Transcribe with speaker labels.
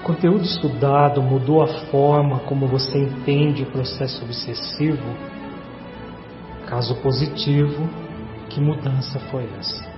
Speaker 1: o conteúdo estudado mudou a forma como você entende o processo obsessivo? Caso positivo, que mudança foi essa?